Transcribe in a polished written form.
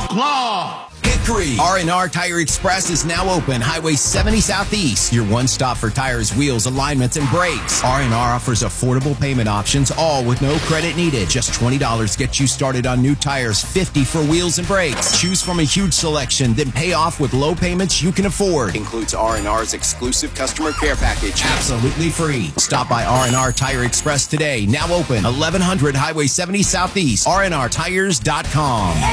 Law. Hickory. R&R Tire Express is now open. Highway 70 Southeast. Your one stop for tires, wheels, alignments, and brakes. R&R offers affordable payment options, all with no credit needed. Just $20 gets you started on new tires, $50 for wheels and brakes. Choose from a huge selection, then pay off with low payments you can afford. Includes R&R's exclusive customer care package. Absolutely free. Stop by R&R Tire Express today. Now open. 1100 Highway 70 Southeast. RNRTires.com.